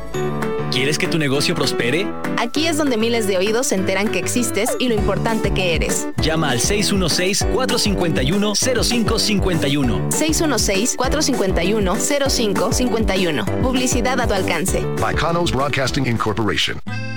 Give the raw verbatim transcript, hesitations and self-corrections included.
¿Quieres que tu negocio prospere? Aquí es donde miles de oídos se enteran que existes y lo importante que eres. Llama al seis uno seis, cuatro cinco uno, cero cinco cinco uno. seis uno seis, cuatro cinco uno, cero cinco cinco uno. Publicidad a tu alcance. By Conos Broadcasting Incorporation.